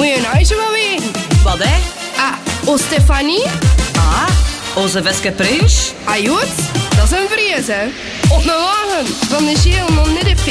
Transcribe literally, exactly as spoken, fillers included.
Moet je nou eens wel weten. Wat, hè? Ah, o Stefanie? Ah, onze Veske Prins. Ah, Jood, dat is een vrees, hè. Op een wagen van de Geel nog niet de